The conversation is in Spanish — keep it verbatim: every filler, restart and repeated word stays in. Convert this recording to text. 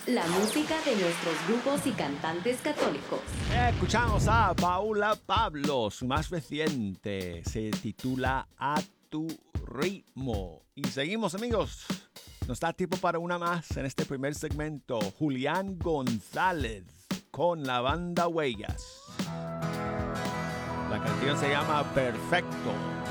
La música de nuestros grupos y cantantes católicos. Escuchamos a Paula Pablo, su más reciente. Se titula A tu ritmo. Y seguimos, amigos. Nos da tiempo para una más en este primer segmento. Julián González con la banda Huellas. La canción se llama Perfecto.